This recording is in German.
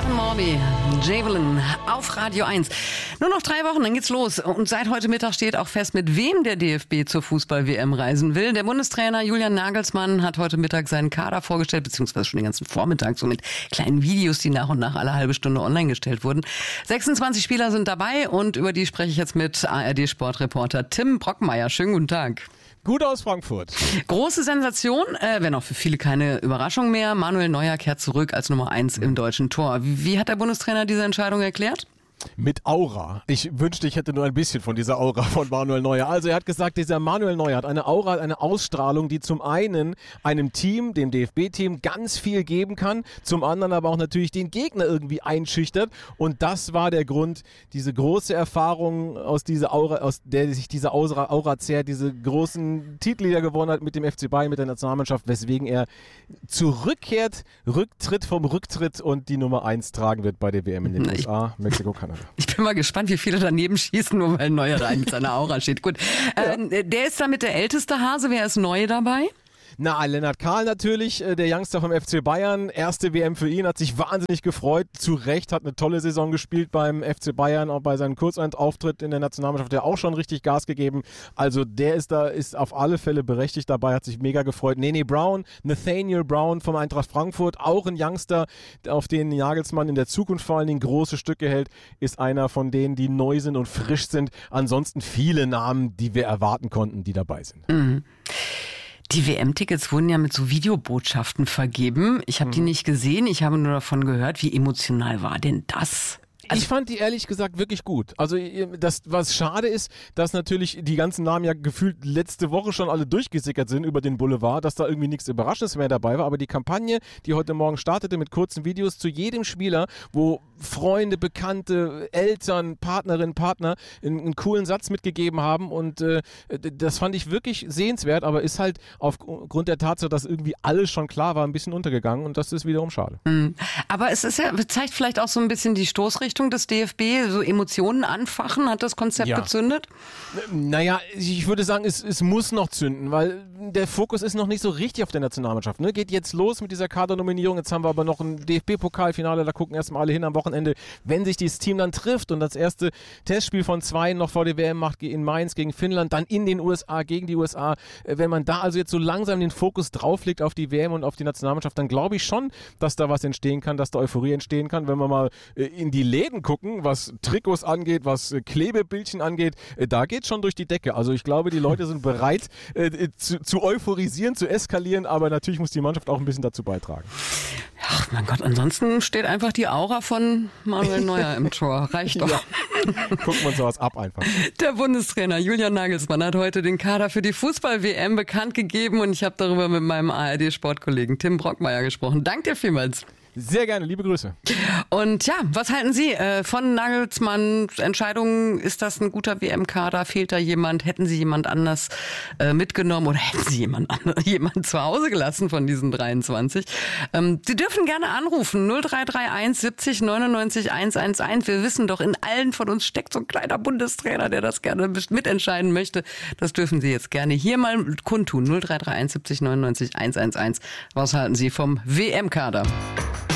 John Morby, Javelin auf Radio 1. Nur noch 3 Wochen, dann geht's los. Und seit heute Mittag steht auch fest, mit wem der DFB zur Fußball-WM reisen will. Der Bundestrainer Julian Nagelsmann hat heute Mittag seinen Kader vorgestellt, beziehungsweise schon den ganzen Vormittag, so mit kleinen Videos, die nach und nach alle halbe Stunde online gestellt wurden. 26 Spieler sind dabei und über die spreche ich jetzt mit ARD-Sportreporter Tim Brockmeier. Schönen guten Tag. Gut aus Frankfurt. Große Sensation, wenn auch für viele keine Überraschung mehr. Manuel Neuer kehrt zurück als Nummer 1 im deutschen Tor. Wie hat der Bundestrainer diese Entscheidung erklärt? Mit Aura. Ich wünschte, ich hätte nur ein bisschen von dieser Aura von Manuel Neuer. Also er hat gesagt, dieser Manuel Neuer hat eine Aura, eine Ausstrahlung, die zum einen einem Team, dem DFB-Team, ganz viel geben kann, zum anderen aber auch natürlich den Gegner irgendwie einschüchtert. Und das war der Grund, diese große Erfahrung aus dieser Aura, aus der sich diese Aura zehrt, diese großen Titel, die er gewonnen hat mit dem FC Bayern, mit der Nationalmannschaft, weswegen er zurückkehrt, Rücktritt vom Rücktritt und die Nummer 1 tragen wird bei der WM in den USA, Mexiko, Kanada. Ich bin mal gespannt, wie viele daneben schießen, nur weil Neuer rein mit seiner Aura steht. Gut, der ist damit der älteste Hase. Wer ist neu dabei? Na, Lennart Kahl natürlich, der Youngster vom FC Bayern. Erste WM für ihn, hat sich wahnsinnig gefreut. Zu Recht, hat eine tolle Saison gespielt beim FC Bayern, auch bei seinem Kurzauftritt in der Nationalmannschaft, der auch schon richtig Gas gegeben. Also der ist auf alle Fälle berechtigt dabei, hat sich mega gefreut. Nene Brown, Nathaniel Brown vom Eintracht Frankfurt, auch ein Youngster, auf den Nagelsmann in der Zukunft vor allen Dingen große Stücke hält, ist einer von denen, die neu sind und frisch sind. Ansonsten viele Namen, die wir erwarten konnten, die dabei sind. Mhm. Die WM-Tickets wurden ja mit so Videobotschaften vergeben. Ich habe die nicht gesehen, ich habe nur davon gehört. Wie emotional war denn das? Ich fand die ehrlich gesagt wirklich gut. Also das, was schade ist, dass natürlich die ganzen Namen ja gefühlt letzte Woche schon alle durchgesickert sind über den Boulevard, dass da irgendwie nichts Überraschendes mehr dabei war. Aber die Kampagne, die heute Morgen startete mit kurzen Videos zu jedem Spieler, wo Freunde, Bekannte, Eltern, Partnerinnen, Partner einen coolen Satz mitgegeben haben und das fand ich wirklich sehenswert, aber ist halt aufgrund der Tatsache, dass irgendwie alles schon klar war, ein bisschen untergegangen und das ist wiederum schade. Aber es ist ja, zeigt vielleicht auch so ein bisschen die Stoßrichtung des DFB, so Emotionen anfachen, hat das Konzept gezündet? Naja, ich würde sagen, es muss noch zünden, weil der Fokus ist noch nicht so richtig auf der Nationalmannschaft. Ne? Geht jetzt los mit dieser Kadernominierung, jetzt haben wir aber noch ein DFB-Pokalfinale, da gucken erstmal alle hin am Wochenende, wenn sich dieses Team dann trifft und das erste Testspiel von 2 noch vor der WM macht in Mainz gegen Finnland, dann in den USA, gegen die USA, wenn man da also jetzt so langsam den Fokus drauflegt auf die WM und auf die Nationalmannschaft, dann glaube ich schon, dass da was entstehen kann, dass da Euphorie entstehen kann, wenn wir mal in die Läden gucken, was Trikots angeht, was Klebebildchen angeht, da geht schon durch die Decke. Also ich glaube, die Leute sind bereit zu euphorisieren, zu eskalieren, aber natürlich muss die Mannschaft auch ein bisschen dazu beitragen. Ach mein Gott, ansonsten steht einfach die Aura von Manuel Neuer im Tor. Reicht doch. Ja. Gucken wir uns sowas ab einfach. Der Bundestrainer Julian Nagelsmann hat heute den Kader für die Fußball-WM bekannt gegeben und ich habe darüber mit meinem ARD-Sportkollegen Tim Brockmeier gesprochen. Danke dir vielmals. Sehr gerne, liebe Grüße. Und ja, was halten Sie von Nagelsmanns Entscheidung? Ist das ein guter WM-Kader? Fehlt da jemand? Hätten Sie jemand anders mitgenommen oder hätten Sie jemand zu Hause gelassen von diesen 23? Sie dürfen gerne anrufen, 0331 70 99 111. Wir wissen doch, in allen von uns steckt so ein kleiner Bundestrainer, der das gerne mitentscheiden möchte. Das dürfen Sie jetzt gerne hier mal kundtun, 0331 70 99 111. Was halten Sie vom WM-Kader?